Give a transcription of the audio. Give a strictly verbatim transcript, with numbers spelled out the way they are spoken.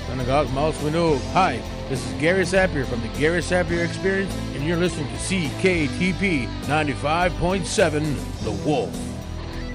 Synagogue Mouse Minogue. Hi, this is Gary Sapir from the Gary Sapir Experience, and you're listening to C K T P ninety-five point seven, The Wolf.